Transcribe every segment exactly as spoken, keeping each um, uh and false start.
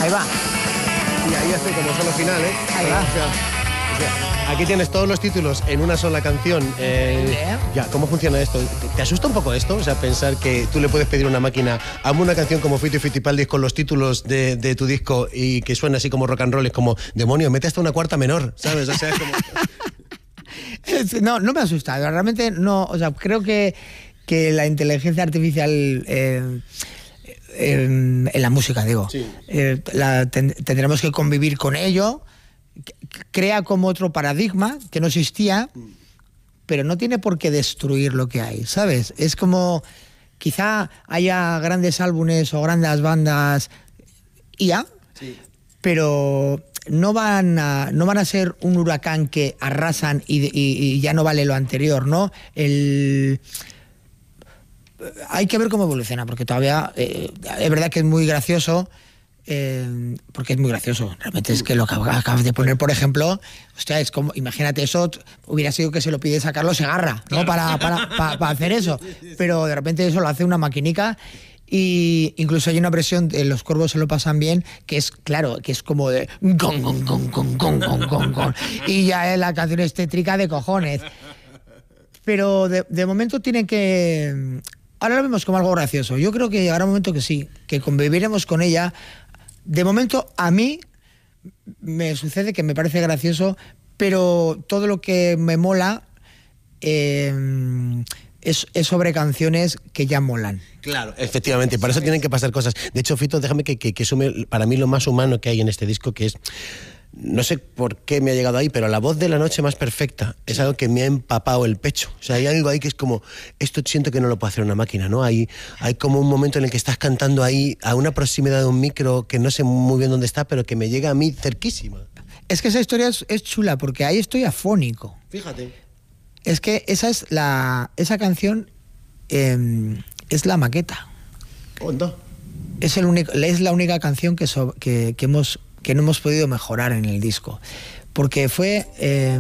Ahí va. Y ahí estoy como solo final, ¿eh? Ahí va. O sea, o sea, aquí tienes todos los títulos en una sola canción. Eh, ya, ¿cómo funciona esto? ¿Te, ¿Te asusta un poco esto? O sea, pensar que tú le puedes pedir a una máquina, hazme una canción como Fito y Fitipaldis con los títulos de, de tu disco y que suena así como rock and roll, es como, demonio, mete hasta una cuarta menor, ¿sabes? O sea, es como... No, no me ha asustado. Realmente no, o sea, creo que, que la inteligencia artificial... Eh, en la música, digo, sí. eh, la ten, tendremos que convivir con ello, crea como otro paradigma que no existía, pero no tiene por qué destruir lo que hay, ¿sabes? Es como, quizá haya grandes álbumes o grandes bandas I A, sí. pero no van, a, no van a ser un huracán que arrasan y, y, y ya no vale lo anterior, ¿no? El... Hay que ver cómo evoluciona, porque todavía eh, es verdad que es muy gracioso, eh, porque es muy gracioso. Realmente es que lo que acabas de poner, por ejemplo, hostia, es como, imagínate eso, hubiera sido que se lo pides a Carlos Segarra, ¿no? Para, para, para, para hacer eso. Pero de repente eso lo hace una maquinica. Y incluso hay una versión de Los Cuervos se lo pasan bien, que es, claro, que es como de gong, gong, gong, gong, gong, gong, gong, gong. Y ya es la canción es tétrica de cojones. Pero de, de momento tienen que... Ahora lo vemos como algo gracioso. Yo creo que llegará un momento que sí, que conviviremos con ella. De momento, a mí me sucede que me parece gracioso, pero todo lo que me mola eh, es, es sobre canciones que ya molan. Claro, efectivamente, para eso tienen que pasar cosas. De hecho, Fito, déjame que, que, que sume para mí lo más humano que hay en este disco, que es... No sé por qué me ha llegado ahí, pero la voz de La Noche Más Perfecta es algo que me ha empapado el pecho. O sea, hay algo ahí que es como, esto siento que no lo puede hacer una máquina, ¿no? Hay, hay como un momento en el que estás cantando ahí a una proximidad de un micro que no sé muy bien dónde está, pero que me llega a mí cerquísima. Es que esa historia es, es chula, porque ahí estoy afónico. Fíjate. Es que esa es la esa canción eh, es la maqueta. ¿Cuándo? Es, el único, es la única canción que, so, que, que hemos... que no hemos podido mejorar en el disco, porque fue eh,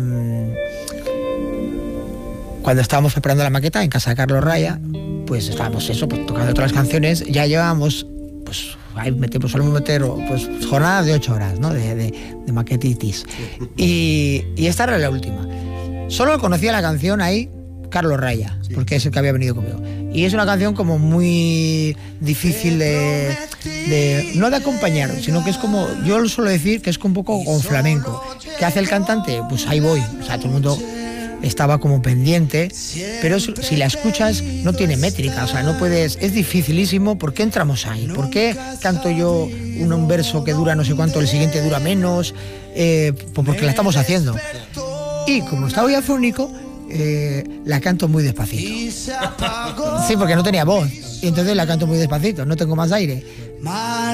cuando estábamos preparando la maqueta en casa de Carlos Raya, pues estábamos eso, pues tocando otras canciones, ya llevábamos, pues ahí metemos, solemos meter pues jornadas de ocho horas, ¿no? de, de, de maquetitis, y, y esta era la última. Solo conocía la canción ahí Carlos Raya, porque es el que había venido conmigo. Y es una canción como muy difícil de, de... no de acompañar, sino que es como... Yo lo suelo decir que es un poco con flamenco. ¿Qué hace el cantante? Pues ahí voy. O sea, todo el mundo estaba como pendiente. Pero si la escuchas, no tiene métrica. O sea, no puedes... Es dificilísimo. ¿Por qué entramos ahí? ¿Por qué canto yo un, un verso que dura no sé cuánto, el siguiente dura menos? Eh, pues porque la estamos haciendo. Y como estaba ya afónico... Eh, la canto muy despacito. Sí, porque no tenía voz. Y entonces la canto muy despacito, no tengo más aire.